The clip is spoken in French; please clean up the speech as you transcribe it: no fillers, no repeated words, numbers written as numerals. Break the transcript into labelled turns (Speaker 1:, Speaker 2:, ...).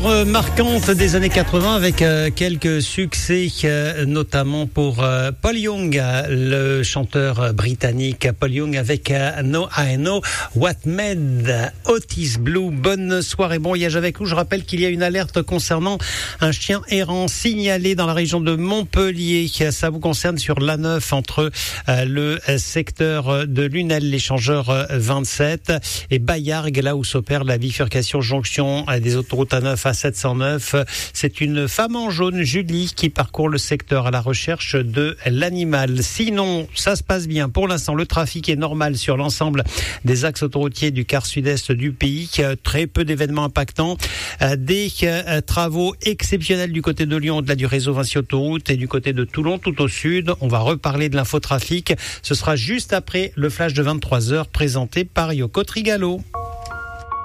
Speaker 1: Marquante des années 80 avec quelques succès, notamment pour Paul Young, le chanteur britannique. Paul Young avec No I Know What Made Otis Blue. Bonne soirée, bon voyage avec vous. Je rappelle qu'il y a une alerte concernant un chien errant signalé dans la région de Montpellier. Ça vous concerne sur l'A9 entre le secteur de Lunel, l'échangeur 27 et Bayargues, là où s'opère la bifurcation jonction des autoroutes A9 à 709. C'est une femme en jaune, Julie, qui parcourt le secteur à la recherche de l'animal. Sinon, ça se passe bien. Pour l'instant, le trafic est normal sur l'ensemble des axes autoroutiers du quart sud-est du pays. Très peu d'événements impactants. Des travaux exceptionnels du côté de Lyon, au-delà du réseau Vinci Autoroute, et du côté de Toulon, tout au sud. On va reparler de l'infotrafic. Ce sera juste après le flash de 23h présenté par Yoko Trigalo.